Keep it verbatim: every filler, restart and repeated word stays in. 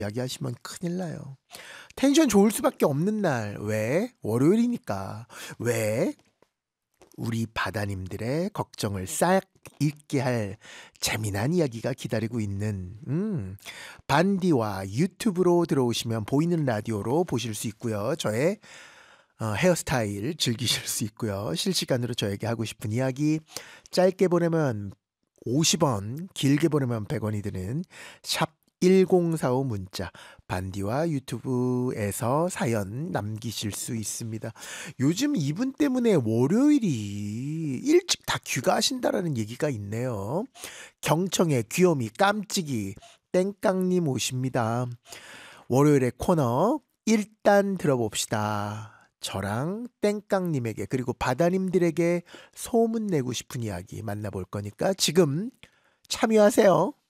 이야기하시면 큰일 나요. 텐션 좋을 수밖에 없는 날. 왜? 월요일이니까. 왜? 우리 바다님들의 걱정을 싹 잊게 할 재미난 이야기가 기다리고 있는 음, 반디와 유튜브로 들어오시면 보이는 라디오로 보실 수 있고요. 저의 어, 헤어스타일 즐기실 수 있고요. 실시간으로 저에게 하고 싶은 이야기 짧게 보내면 오십 원, 길게 보내면 백 원이 드는 샵 일공사오 문자 반디와 유튜브에서 사연 남기실 수 있습니다. 요즘 이분 때문에 월요일이 일찍 다 귀가하신다라는 얘기가 있네요. 경청의 귀요미 깜찍이 땡깡님 오십니다. 월요일의 코너 일단 들어봅시다. 저랑 땡깡님에게 그리고 바다님들에게 소문내고 싶은 이야기 만나볼 거니까 지금 참여하세요.